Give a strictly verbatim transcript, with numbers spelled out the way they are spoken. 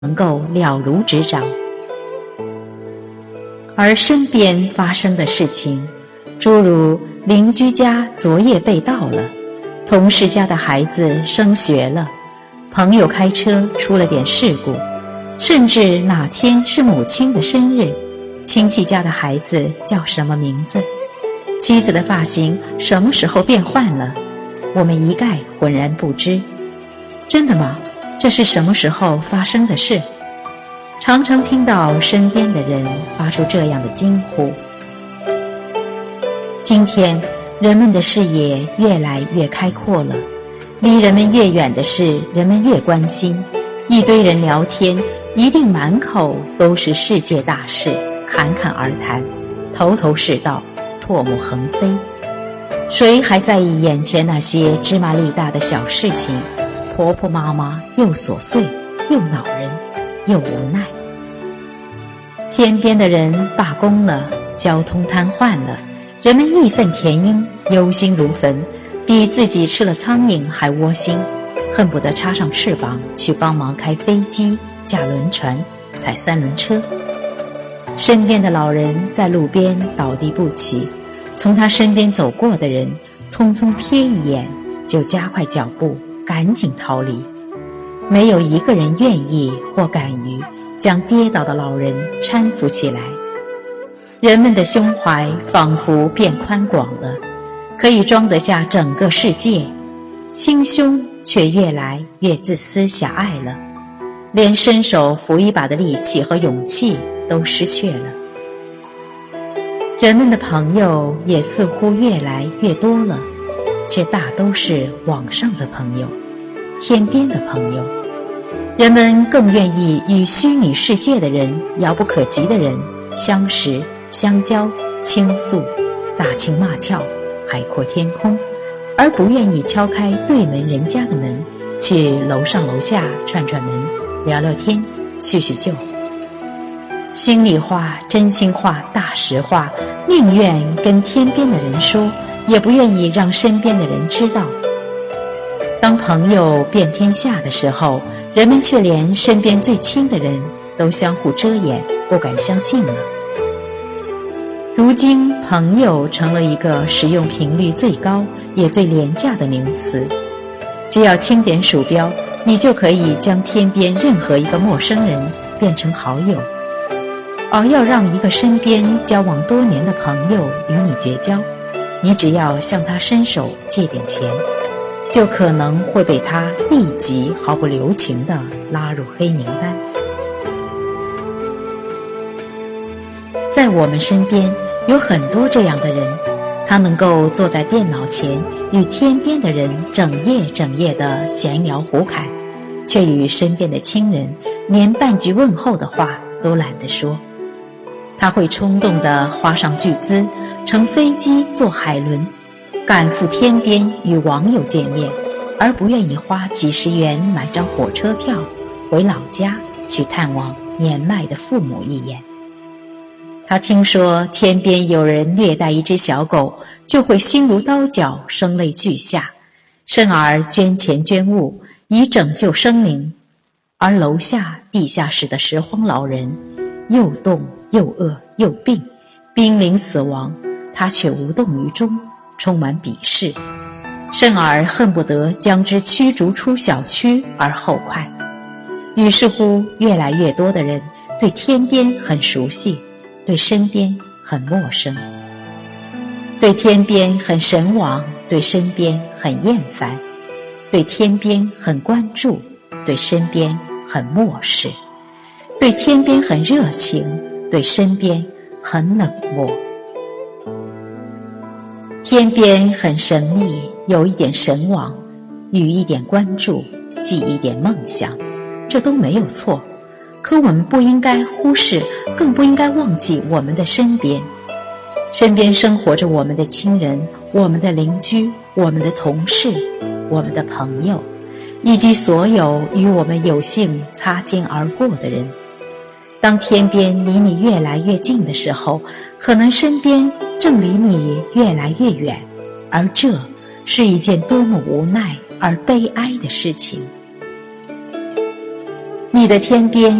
能够了如指掌。而身边发生的事情，诸如邻居家昨夜被盗了，同事家的孩子升学了，朋友开车出了点事故，甚至哪天是母亲的生日，亲戚家的孩子叫什么名字，妻子的发型什么时候变换了，我们一概浑然不知。真的吗？这是什么时候发生的事？常常听到身边的人发出这样的惊呼。今天人们的视野越来越开阔了，离人们越远的事人们越关心，一堆人聊天一定满口都是世界大事，侃侃而谈，头头是道，唾沫横飞。谁还在意眼前那些芝麻粒大的小事情，婆婆妈妈又琐碎又恼人又无奈。天边的人罢工了，交通瘫痪了，人们义愤填膺，忧心如焚，比自己吃了苍蝇还窝心，恨不得插上翅膀去帮忙开飞机、驾轮船、踩三轮车。身边的老人在路边倒地不起，从他身边走过的人匆匆瞥一眼，就加快脚步赶紧逃离，没有一个人愿意或敢于将跌倒的老人搀扶起来。人们的胸怀仿佛变宽广了，可以装得下整个世界，心胸却越来越自私狭隘了，连伸手扶一把的力气和勇气都失去了。人们的朋友也似乎越来越多了，却大都是网上的朋友，天边的朋友。人们更愿意与虚拟世界的人、遥不可及的人相识、相交、倾诉、打情骂俏、海阔天空，而不愿意敲开对门人家的门，去楼上楼下串串门，聊聊天，叙叙旧。心里话、真心话、大实话，宁愿跟天边的人说，也不愿意让身边的人知道。当朋友遍天下的时候，人们却连身边最亲的人都相互遮掩，不敢相信了。如今朋友成了一个使用频率最高也最廉价的名词，只要轻点鼠标，你就可以将天边任何一个陌生人变成好友。而要让一个身边交往多年的朋友与你绝交，你只要向他伸手借点钱，就可能会被他立即毫不留情地拉入黑名单。在我们身边有很多这样的人，他能够坐在电脑前与天边的人整夜整夜地闲聊胡侃，却与身边的亲人连半句问候的话都懒得说。他会冲动地花上巨资，乘飞机坐海轮赶赴天边与网友见面，而不愿意花几十元买张火车票回老家去探望年迈的父母一眼。他听说天边有人虐待一只小狗，就会心如刀绞，声泪俱下，甚而捐钱捐物以拯救生灵。而楼下地下室的拾荒老人又冻又饿又病，濒临死亡，他却无动于衷，充满鄙视，甚而恨不得将之驱逐出小区而后快。于是乎，越来越多的人对天边很熟悉，对身边很陌生，对天边很神往，对身边很厌烦，对天边很关注，对身边很漠视，对天边很热情，对身边很冷漠。天边很神秘，有一点神往，予一点关注，寄一点梦想，这都没有错。可我们不应该忽视，更不应该忘记我们的身边。身边生活着我们的亲人，我们的邻居，我们的同事，我们的朋友，以及所有与我们有幸擦肩而过的人。当天边离你越来越近的时候，可能身边正离你越来越远，而这是一件多么无奈而悲哀的事情。 你的天边